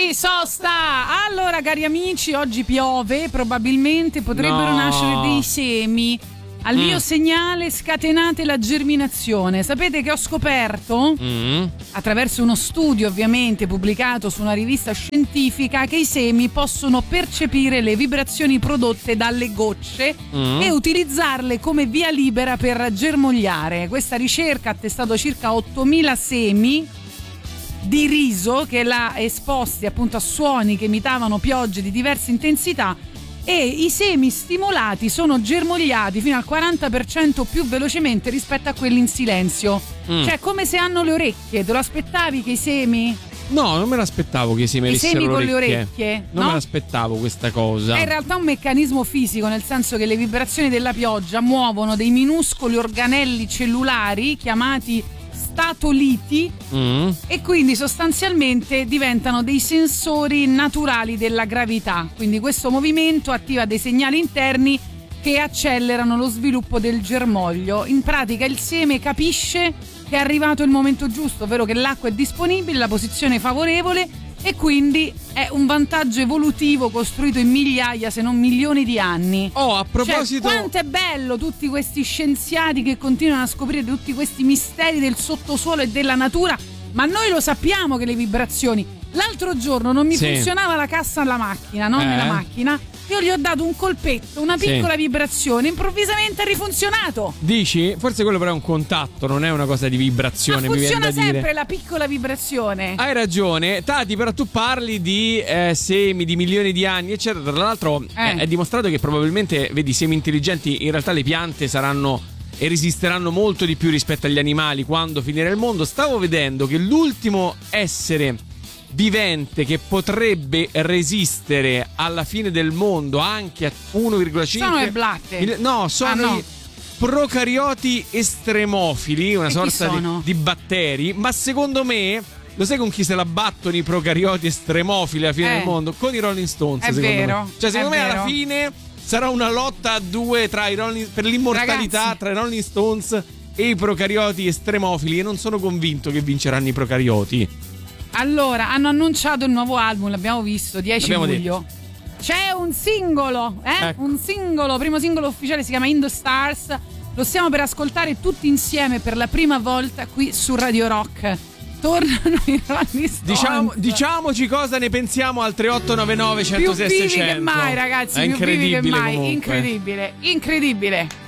Sì, sosta! Allora, cari amici, oggi piove, probabilmente potrebbero nascere dei semi. Al mio segnale scatenate la germinazione. Sapete che ho scoperto, attraverso uno studio ovviamente pubblicato su una rivista scientifica, che i semi possono percepire le vibrazioni prodotte dalle gocce e utilizzarle come via libera per germogliare. Questa ricerca ha testato circa 8.000 semi di riso che l'ha esposti appunto a suoni che imitavano piogge di diversa intensità, e i semi stimolati sono germogliati fino al 40% più velocemente rispetto a quelli in silenzio. Cioè, come se hanno le orecchie. Te lo aspettavi che i semi? No, non me l'aspettavo che i semi avessero semi con orecchie. le orecchie? Non me l'aspettavo questa cosa. È in realtà un meccanismo fisico, nel senso che le vibrazioni della pioggia muovono dei minuscoli organelli cellulari chiamati statoliti e quindi sostanzialmente diventano dei sensori naturali della gravità. Quindi questo movimento attiva dei segnali interni che accelerano lo sviluppo del germoglio. In pratica il seme capisce che è arrivato il momento giusto, ovvero che l'acqua è disponibile, la posizione favorevole, e quindi è un vantaggio evolutivo costruito in migliaia se non milioni di anni. Oh, a proposito, cioè, quanto è bello tutti questi scienziati che continuano a scoprire tutti questi misteri del sottosuolo e della natura, ma noi lo sappiamo che le vibrazioni. L'altro giorno non mi funzionava la cassa alla macchina, no? Nella macchina. Io gli ho dato un colpetto, una piccola vibrazione, improvvisamente ha rifunzionato. Dici? Forse quello però è un contatto, non è una cosa di vibrazione. Ma mi funziona viene da sempre dire. la piccola vibrazione. Hai ragione, Tati, però tu parli di semi di milioni di anni, eccetera. Tra l'altro è dimostrato che probabilmente, vedi, semi intelligenti, in realtà le piante saranno e resisteranno molto di più rispetto agli animali quando finirà il mondo. Stavo vedendo che l'ultimo essere vivente che potrebbe resistere alla fine del mondo anche a 1,5 sono le blatte. Sono i procarioti estremofili, una sorta di batteri. Ma secondo me, lo sai con chi se la battono i procarioti estremofili alla fine del mondo? Con i Rolling Stones. È vero. Me. Cioè, secondo me alla fine sarà una lotta a due tra per l'immortalità. Ragazzi, tra i Rolling Stones e i procarioti estremofili, e non sono convinto che vinceranno i procarioti. Allora, hanno annunciato il nuovo album, l'abbiamo visto, 10 luglio. C'è un singolo, ecco. Un singolo, primo singolo ufficiale, si chiama In the Stars. Lo stiamo per ascoltare tutti insieme per la prima volta qui su Radio Rock. Tornano i Rolling Stones. Diciamoci cosa ne pensiamo al 3899 106 600. Più vivi che mai, ragazzi, è più vivi che mai. comunque. Incredibile.